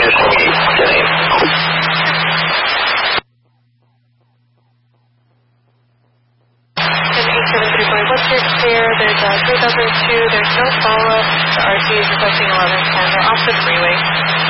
Once you're clear, there's 3002, there's no follow-up. The RT is requesting 1110. They're off the freeway.